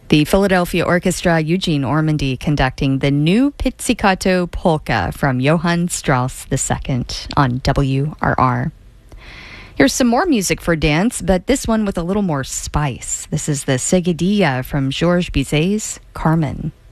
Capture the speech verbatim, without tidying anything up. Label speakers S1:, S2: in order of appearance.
S1: The Philadelphia Orchestra, Eugene Ormandy, conducting the new Pizzicato Polka from Johann Strauss the Second on W R R. Here's some more music for dance, but this one with a little more spice. This is the Seguidilla from Georges Bizet's Carmen.